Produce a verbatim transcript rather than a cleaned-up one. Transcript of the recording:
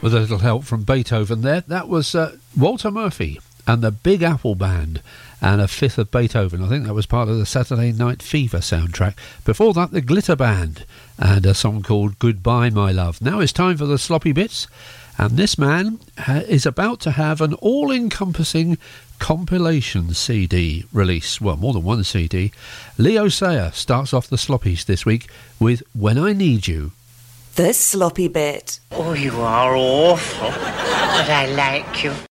with a little help from Beethoven there. That was uh, Walter Murphy and the Big Apple Band and a fifth of Beethoven. I think that was part of the Saturday Night Fever soundtrack. Before that, the Glitter Band and a song called Goodbye My Love. Now it's time for the Sloppy Bits, and this man ha- is about to have an all-encompassing compilation C D release. Well, more than one C D. Leo Sayer starts off the Sloppies this week with When I Need You. The Sloppy Bit. Oh, you are awful, but I like you.